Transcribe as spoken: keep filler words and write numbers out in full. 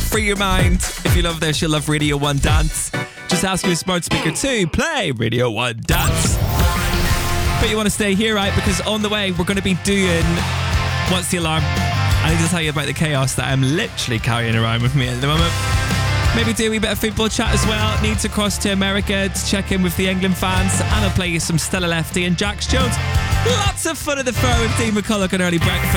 free your mind. If you love this, you'll love Radio one Dance. Just ask your smart speaker to play Radio one Dance. But you want to stay here, right? Because on the way, we're going to be doing What's the Alarm? I need to tell you about the chaos that I'm literally carrying around with me at the moment. Maybe do a wee bit of football chat as well. Need to cross to America to check in with the England fans. And I'll play you some Stella Lefty and Jax Jones. Lots of fun at the fair with Dean McCulloch and Early Breakfast.